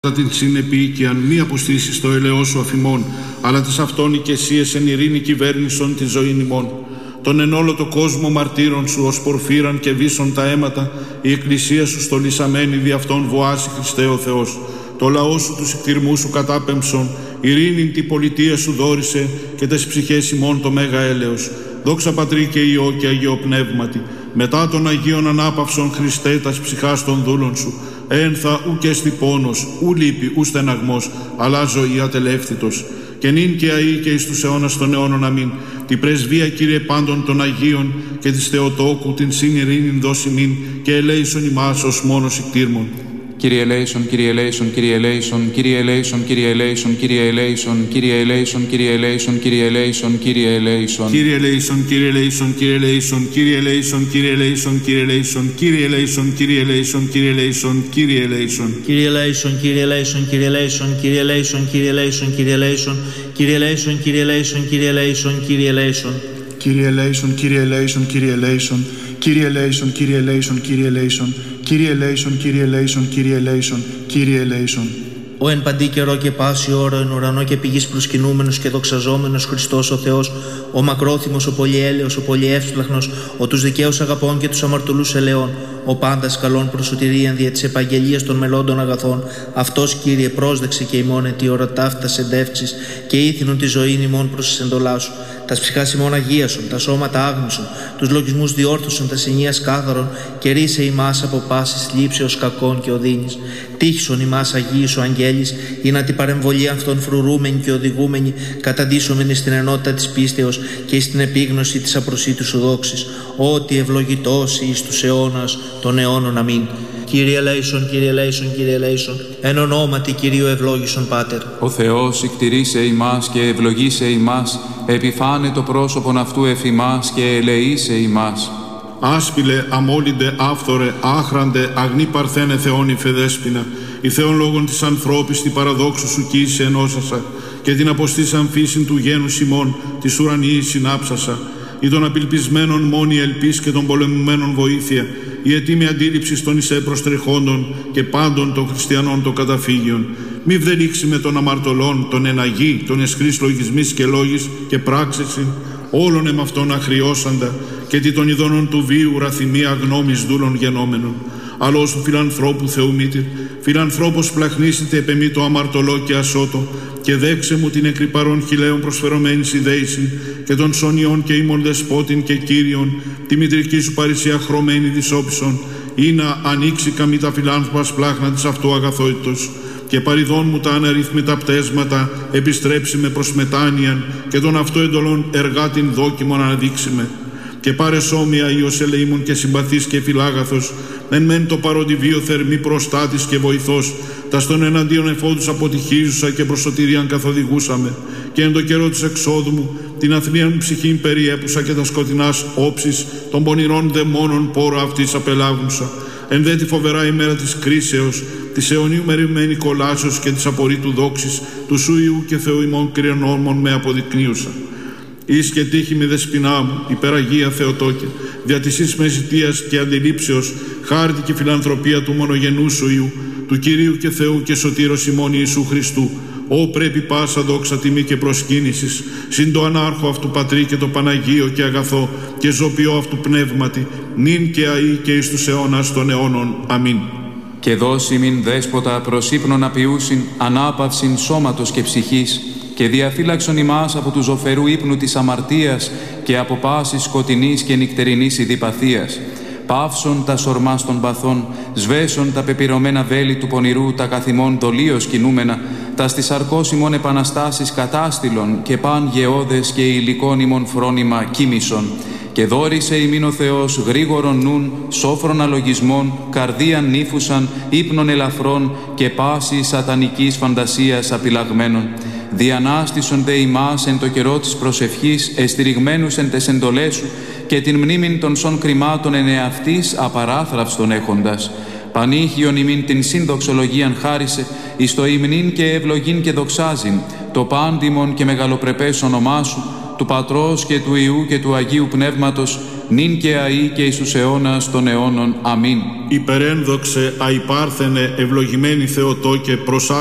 την συνεπίοικιαν μη αποστήσεις το ελαιό σου αφημών, αλλά τις αυτών οικεσίες εν ειρήνη κυβέρνησον τη ζωήν ημών. Τον εν όλο το κόσμο μαρτύρων σου ως πορφύραν και βίσον τα αίματα, η εκκλησία σου στολισαμένη δι' αυτόν βοάσει Χριστέ ο Θεός. Το λαό σου τους εκτιρμούς σου κατάπεμψον, ειρήνην τη πολιτεία σου δόρισε και τες ψυχές ημών το μέγα έλεος. Δόξα Πατρί και Υιό και Αγίο Πνεύματι, μετά των Αγίων ανάπαυσον Χριστέ τας ψυχάς των δούλων σου, ένθα ουκ έστι πόνος, ου λύπη, ου στεναγμός, αλλά ζωή ατελεύθυτος. Και νυν και αεί και εις τους αιώνας των αιώνων αμήν. Τη πρεσβεία Κύριε πάντων των Αγίων και της Θεοτόκου την συν ειρήνην δώσει μην και ελέησον ημάς ως μόνος εκτήρμων. Κύριε ελέησον, Κύριε ελέησον, Κύριε ελέησον, Κύριε ελέησον, Κύριε ελέησον, Κύριε ελέησον, Κύριε ελέησον, Κύριε ελέησον, Κύριε ελέησον, Κύριε ελέησον. Κύριε ελέησον, Κύριε ελέησον, Κύριε ελέησον, Κύριε ελέησον, Κύριε ελέησον, Κύριε ελέησον, Κύριε ελέησον, Κύριε ελέησον, Κύριε ελέησον, Κύριε ελέησον. Κύριε ελέησον, Κύριε ελέησον, Κύριε ελέησον, Κύριε ελέησον, Κύριε ελέησον, Κύριε ελέησον, Κύριε ελέησον, Κύριε ελέησον, Κύριε ελέησον, Κύριε ελέησον. Κύριε ελέησον, Κύριε ελέησον, Κύριε ελέησον, Κύριε ελέησον, Κύριε ελέησον, Κύριε ελέησον, Κύριε ελέησον, Κύριε ελέησον, Κύριε ελέησον, Κύριε ελέησον. Ο εν παντή καιρό και πάση ώρα, εν ουρανό και πηγής προσκυνούμενος και δοξαζόμενος Χριστός ο Θεός, ο μακρόθυμος, ο πολυέλεος, ο πολυεύσπλαχνος, ο τους δικαίους αγαπών και τους αμαρτωλούς ελαιών, ο πάντας καλών προς σωτηρίαν δια της επαγγελίας των μελώντων αγαθών, αυτός Κύριε πρόσδεξε και ημών εν τη ώρα ταύτας εντεύξεις και ήθινον τη ζωήν ημών προς τις εντολάς σου. Τας ψυχάς ημών αγίασον, τα σώματα άγνωσον, τους λογισμούς διόρθωσον, τα συνείας κάθαρον και ρίσε ημάς από πάσης λήψεως κακών και οδύνης. Τύχησον ημάς Αγίης ο Αγγέλης, ή να την παρεμβολή αυτών φρουρούμενη και οδηγούμενη, καταντήσομενη στην ενότητα της πίστεως και στην επίγνωση της απροσίτου σου δόξης. Ότι ευλογητός εις τους αιώνας των αιώνων αμήν. Κύριε ελέησον, Κύριε ελέησον, Κύριε ελέησον, εν ονόματι Κυρίου ευλόγησον Πάτερ. Ο Θεός εκτηρήσε ημάς και ευλογήσε ημάς, επιφάνε το πρόσωπον αυτού εφ' ημάς και ελεήσε ημάς. Άσπηλε, αμόλυντε, άφθορε, άχραντε, αγνή παρθένε Θεόν η Φεδέσποινα, η Θεόν λόγων της ανθρώπης, την παραδόξου σου κοίησε ενώσασα, και την αποστήσαν φύσιν του γένους ημών, της ουρανίης συνάψασα, ή των απελπισμένων μόνη ελπίς και των πολεμουμένων βοήθεια, η ετοίμη αντίληψη των εισέ προστρεχόντων και πάντων των χριστιανών των καταφύγιων. Μη βδελήξει με των αμαρτωλών, των εναγή, των εσχρής λογισμής και λόγης και πράξεσιν, όλων εμ' αυτών αχριώσαντα, και τι των ειδώνων του βίου ραθυμία γνώμης δούλων γενόμενων. Αλλός του φιλανθρώπου Θεού μήτηρ, φιλανθρώπος πλαχνίσετε επ' το αμαρτωλό και ασώτο, και δέξε μου την εκρυπαρών χιλέων προσφερωμένης ιδέησιν, και των σωνιών και ημών δεσπότην και Κύριον, τη μητρική σου παρησία χρωμένη δυσόπισον, ή να ανοίξει καμή τα φιλάνθρωπας πλάχνα της αυτού αγαθότητος, και παριδών μου τα αναρρύθμιτα πτέσματα επιστρέψει με προς μετάνοιαν, και των αυτού εντολών εργάτην δόκιμον αναδείξει με. Και πάρε σώμια Υιός ελεήμων και συμπαθής και φιλάγαθος, εν μεν το παροντιβίο θερμή προστάτης και βοηθός, τας των εναντίον εφόδους αποτυχίζουσα και προς σωτηρίαν καθοδηγούσαμε, και εν το καιρό της εξόδου μου την αθλίαν ψυχήν περιέπουσα και τα σκοτεινάς όψεις των πονηρών δαιμόνων πόρο αυτής απελάβουσα. Εν δε τη φοβερά ημέρα της κρίσεως, της αιωνίου μεριμμένη κολάσεως και της απορρίτου δόξης, του σου Υιού και Θεού ημών κρυονόρμων με αποδεικνύουσα. Εις και τύχη μη δεσποινά μου, υπεραγία Θεοτόκε, δια της εις με ζητίας και αντιλήψεως, χάρτη και φιλανθρωπία του μονογενού σου Υιού, του Κυρίου και Θεού και σωτήρος ημών Ιησού Χριστού, ό πρέπει πάσα δόξα τιμή και προσκύνησης, συν το ανάρχο αυτού Πατρί και το Παναγίο και αγαθό και ζωπιό αυτού πνεύματι, νυν και αεί και εις τους αιώνας των αιώνων. Αμήν. Και δώσει μην δέσποτα προς ύπνον απειούσιν, ανάπαυσιν σώματος και ψυχής, και διαφύλαξον ημάς από του ζωφερού ύπνου της αμαρτίας και από πάσης σκοτεινής και νυχτερινής ειδιπαθίας. Παύσον τα σορμάς των παθών, σβέσον τα πεπυρωμένα βέλη του πονηρού, τα καθημών δολίως κινούμενα, τα στις αρκός ημών επαναστάσεις κατάστηλον και παν γεώδες και υλικών ημών φρόνημα κοίμησον. Και δόρισε ημίν ο Θεός γρήγορον νουν, σόφρον αλογισμών, καρδίαν νύφουσαν, ύπνων ελαφρών και πάση σατανικής φαντασίας απειλαγμένων. Διανάστησον δε ημάς εν το καιρό της προσευχής, εστηριγμένους εν τες εντολές σου, και την μνήμην των σων κρυμάτων εν εαυτής απαράθραυστον έχοντας. Πανήχιον ημίν την συνδοξολογίαν χάρισε, εις το υμνήν και ευλογήν και δοξάζειν, το πάντιμον και μεγαλοπρεπές όνομά σου, του Πατρός και του Υιού και του Αγίου Πνεύματος, νυν και αεί και εις τους αιώνας των αιώνων. Αμήν. Υπερένδοξε αϊπάρθενε ευλογημένη Θεοτόκε, προσ'